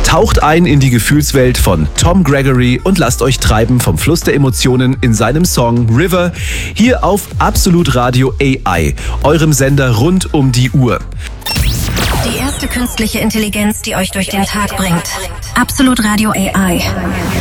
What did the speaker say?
Taucht ein in die Gefühlswelt von Tom Gregory und lasst euch treiben vom Fluss der Emotionen in seinem Song River, hier auf Absolut Radio AI, eurem Sender rund um die Uhr. Die erste künstliche Intelligenz, die euch durch den Tag bringt. Absolut Radio AI.